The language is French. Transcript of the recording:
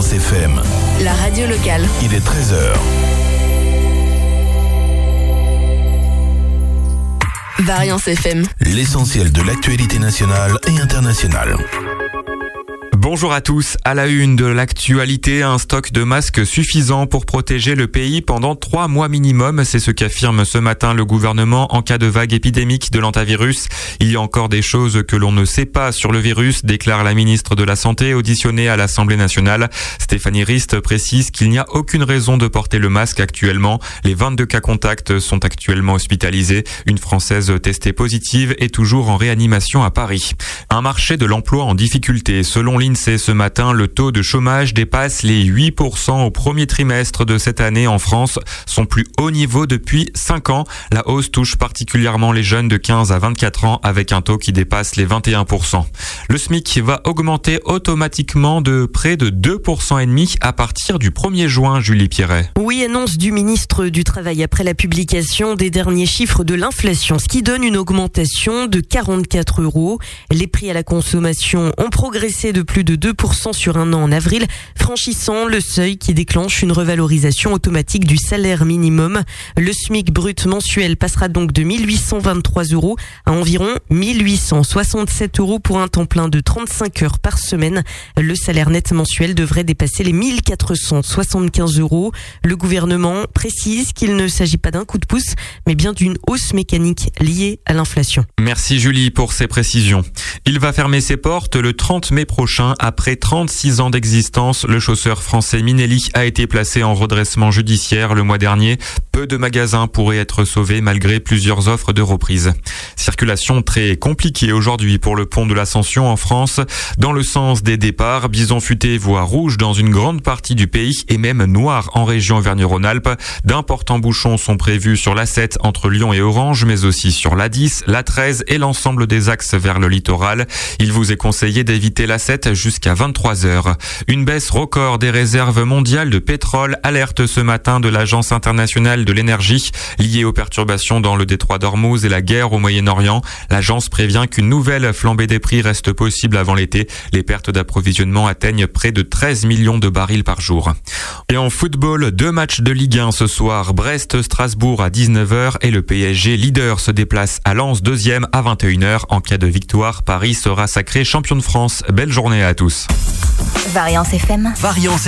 Variance FM. La radio locale. Il est 13h. Variance FM. L'essentiel de l'actualité nationale et internationale. Bonjour à tous. À la une de l'actualité, un stock de masques suffisant pour protéger le pays pendant 3 mois minimum. C'est ce qu'affirme ce matin le gouvernement en cas de vague épidémique de l'hantavirus. Il y a encore des choses que l'on ne sait pas sur le virus, déclare la ministre de la Santé auditionnée à l'Assemblée nationale. Stéphanie Rist précise qu'il n'y a aucune raison de porter le masque actuellement. Les 22 cas contacts sont actuellement hospitalisés. Une Française testée positive est toujours en réanimation à Paris. Un marché de l'emploi en difficulté. Selon l'INSEE ce matin, le taux de chômage dépasse les 8% au premier trimestre de cette année en France, son plus haut niveau depuis 5 ans. La hausse touche particulièrement les jeunes de 15 à 24 ans avec un taux qui dépasse les 21%. Le SMIC va augmenter automatiquement de près de 2,5% à partir du 1er juin, Julie Pierret. Oui, annonce du ministre du Travail après la publication des derniers chiffres de l'inflation, ce qui donne une augmentation de 44 €. Les prix à la consommation ont progressé de plus de 2% sur un an en avril, franchissant le seuil qui déclenche une revalorisation automatique du salaire minimum. Le SMIC brut mensuel passera donc de 1 823 € à environ 1 867 € pour un temps plein de 35 heures par semaine. Le salaire net mensuel devrait dépasser les 1 475 €. Le gouvernement précise qu'il ne s'agit pas d'un coup de pouce, mais bien d'une hausse mécanique liée à l'inflation. Merci Julie pour ces précisions. Il va fermer ses portes le 30 mai prochain. Après 36 ans d'existence, le chausseur français Minelli a été placé en redressement judiciaire le mois dernier. Peu de magasins pourraient être sauvés malgré plusieurs offres de reprise. Circulation très compliquée aujourd'hui pour le pont de l'Ascension en France. Dans le sens des départs, Bison Futé voit rouge dans une grande partie du pays et même noir en région Auvergne-Rhône-Alpes. D'importants bouchons sont prévus sur l'A7 entre Lyon et Orange, mais aussi sur l'A10, l'A13 et l'ensemble des axes vers le littoral. Il vous est conseillé d'éviter l'A7 jusqu'à 23h. Une baisse record des réserves mondiales de pétrole, alerte ce matin de l'Agence internationale de l'énergie, liée aux perturbations dans le détroit d'Ormuz et la guerre au Moyen-Orient. L'agence prévient qu'une nouvelle flambée des prix reste possible avant l'été. Les pertes d'approvisionnement atteignent près de 13 millions de barils par jour. Et en football, 2 matchs de Ligue 1 ce soir. Brest-Strasbourg à 19h et le PSG leader se déplace à Lens 2e à 21h. En cas de victoire, Paris sera sacré champion de France. Belle journée à tous. Variance FM. Variance